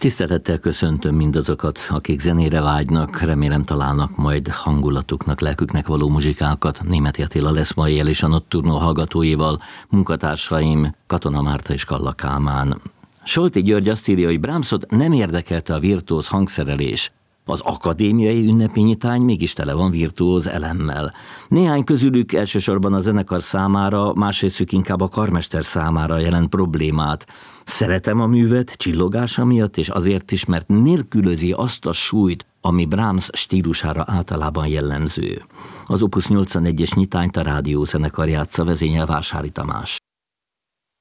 Tisztelettel köszöntöm mindazokat, akik zenére vágynak, remélem találnak majd hangulatuknak, lelküknek való muzsikákat. Németh Attila lesz mai el és a Nocturno hallgatóival, munkatársaim Katona Márta és Kalla Kálmán. Solti György azt írja, hogy Brahmsot nem érdekelte a virtuóz hangszerelés. Az akadémiai ünnepényitány mégis tele van virtuóz elemmel. Néhány közülük elsősorban a zenekar számára, másrésztük inkább a karmester számára jelent problémát. Szeretem a művet csillogása miatt, és azért is, mert nélkülözi azt a súlyt, ami Brahms stílusára általában jellemző. Az Opus 81-es nyitányt a rádiózenekar játsza, vezényel Vásári Tamás.